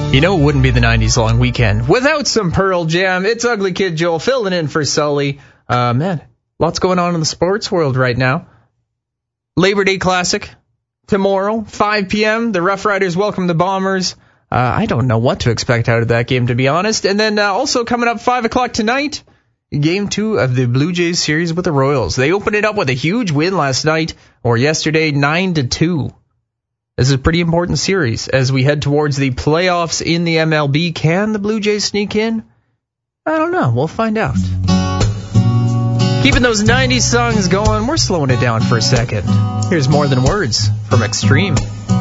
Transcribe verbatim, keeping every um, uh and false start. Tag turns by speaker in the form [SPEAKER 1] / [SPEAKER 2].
[SPEAKER 1] You know it wouldn't be the nineties long weekend without some Pearl Jam. It's Ugly Kid Joel filling in for Sully. Uh, man, lots going on in the sports world right now. Labor Day Classic tomorrow, five p.m. The Rough Riders welcome the Bombers. Uh, I don't know what to expect out of that game, to be honest. And then uh, also coming up five o'clock tonight, game two of the Blue Jays series with the Royals. They opened it up with a huge win last night, or yesterday, nine to two. This is a pretty important series as we head towards the playoffs in the M L B. Can the Blue Jays sneak in? I don't know. We'll find out. Keeping those nineties songs going, we're slowing it down for a second. Here's More Than Words from Extreme.